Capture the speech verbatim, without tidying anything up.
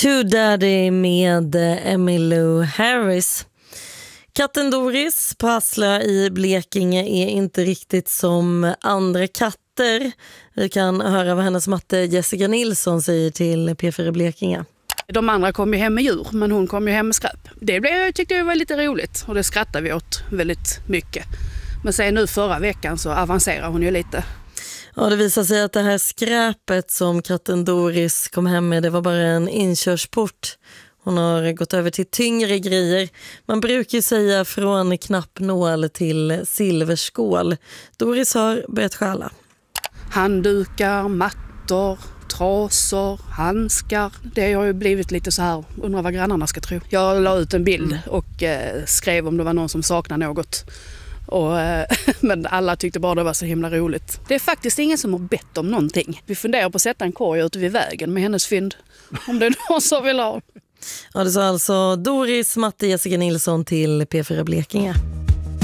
To Daddy med Emmylou Harris. Katten Doris på Hassla i Blekinge är inte riktigt som andra katter. Vi kan höra vad hennes matte Jessica Nilsson säger till P fyra Blekinge. De andra kom ju hem med djur, men hon kom ju hem med skräp. Det blev, jag tyckte jag var lite roligt och det skrattade vi åt väldigt mycket. Men sen nu förra veckan så avancerar hon ju lite. Ja, det visar sig att det här skräpet som katten Doris kom hem med, det var bara en inkörsport. Hon har gått över till tyngre grejer. Man brukar ju säga från knappnål till silverskål. Doris har börjat stjäla. Handdukar, mattor, trasor, handskar. Det har ju blivit lite så här, undrar vad grannarna ska tro. Jag la ut en bild och eh, skrev om det var någon som saknar något. Och, eh, men alla tyckte bara det var så himla roligt. Det är faktiskt ingen som har bett om någonting. Vi funderar på att sätta en korg ute vid vägen med hennes fynd. Om det är någon som vill ha. Ja, det sa alltså Doris, matte Jessica Nilsson till P fyra Blekinge.